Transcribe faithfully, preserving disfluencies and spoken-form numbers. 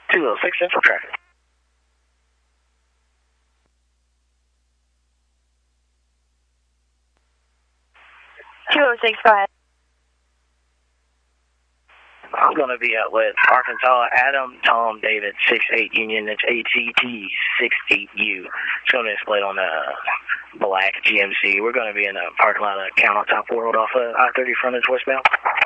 two oh six Central traffic. two oh six, go ahead. I'm going to be out with Arkansas, Adam, Tom, David, six eight Union. That's A T T six eight U. It's going to display on the black G M C. We're going to be in the parking lot of Countertop World off of I thirty frontage westbound.